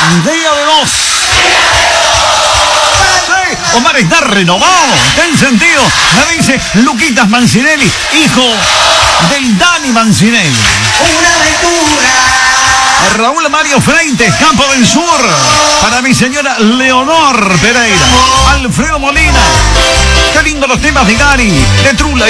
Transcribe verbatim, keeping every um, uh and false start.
Día de dos. Sí, Omar está renovado. En sentido, me dice Luquitas Mancinelli, hijo del Dani Mancinelli. Una aventura. Raúl Mario Freites, Campo del Sur. Para mi señora Leonor Pereira. Alfredo Molina. Qué lindo los temas de Gary, de Trula.